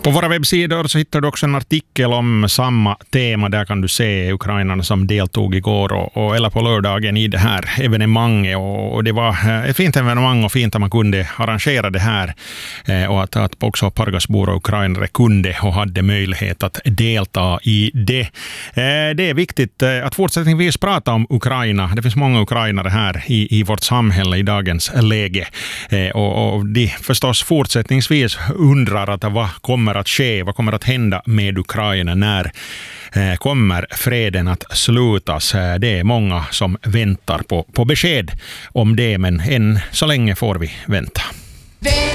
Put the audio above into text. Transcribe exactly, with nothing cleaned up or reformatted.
På våra webbsidor så hittar du också en artikel om samma tema. Där kan du se ukrainarna som deltog igår och, och eller på lördagen i det här evenemanget. Och, och det var ett fint evenemang och fint att man kunde arrangera det här. Eh, och att, att också Pargasbor och ukrainare kunde och hade möjlighet att delta i det. Eh, det är viktigt eh, att fortsättningsvis prata om Ukraina. Det finns många ukrainare här i, i vårt samhälle i dagens läge. Eh, och, och de förstås fortsättningsvis undrar att vad kommer att ske, vad kommer att hända med Ukraina, när eh, kommer freden att slutas. Det är många som väntar på, på besked om det, men än så länge får vi vänta.